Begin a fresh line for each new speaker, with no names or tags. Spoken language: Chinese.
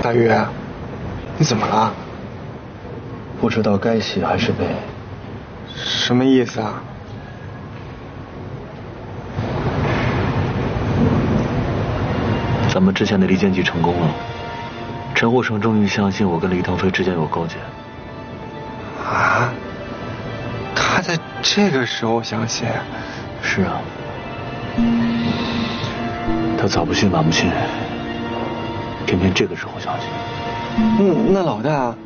大约，你怎么了？
不知道该喜还是悲。
什么意思啊？
咱们之前的离间计成功了，陈护成终于相信我跟李腾飞之间有勾结。
啊？他在这个时候相信？
是啊，他早不信晚不信，偏偏这个时候相信。
那老大